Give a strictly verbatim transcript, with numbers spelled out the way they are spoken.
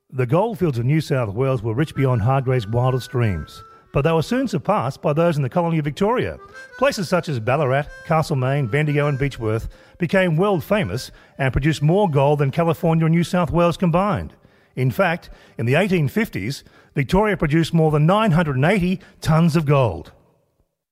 The goldfields of New South Wales were rich beyond Hargrave's wildest dreams, but they were soon surpassed by those in the colony of Victoria. Places such as Ballarat, Castlemaine, Bendigo and Beechworth became world famous and produced more gold than California and New South Wales combined. In fact, in the eighteen fifties, Victoria produced more than nine hundred eighty tonnes of gold.